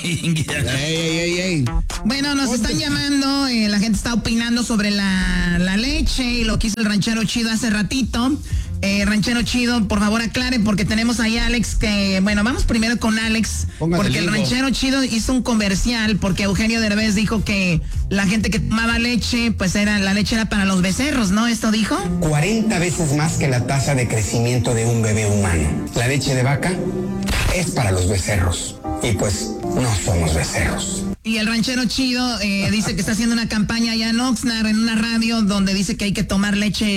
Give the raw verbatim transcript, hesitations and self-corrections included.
ey, ey, ey, ey. Bueno, nos están llamando, eh, la gente está opinando sobre la, la leche y lo que hizo el ranchero chido hace ratito. Eh, ranchero chido, por favor aclare, porque tenemos ahí a Alex que, bueno, vamos primero con Alex, Póngase porque el lindo. ranchero chido hizo un comercial, porque Eugenio Derbez dijo que la gente que tomaba leche, pues era la leche era para los becerros, ¿no? ¿Esto dijo? cuarenta veces más que la tasa de crecimiento de un bebé humano. La leche de vaca es para los becerros. Y pues no somos becerros. Y el ranchero chido eh, dice que está haciendo una campaña allá en Oxnard, en una radio, donde dice que hay que tomar leche